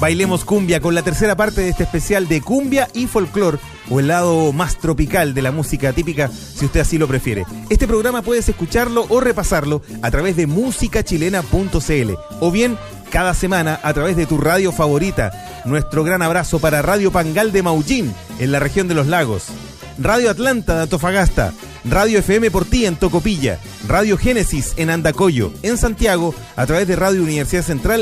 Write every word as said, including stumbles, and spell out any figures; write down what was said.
Bailemos cumbia con la tercera parte de este especial de cumbia y folclor, o el lado más tropical de la música típica, si usted así lo prefiere. Este programa puedes escucharlo o repasarlo a través de música chilena punto c l o bien cada semana a través de tu radio favorita. Nuestro gran abrazo para Radio Pangal de Maullín, en la región de los lagos, Radio Atlanta de Antofagasta, Radio F M Portí en Tocopilla, Radio Génesis en Andacollo, en Santiago, a través de Radio Universidad Central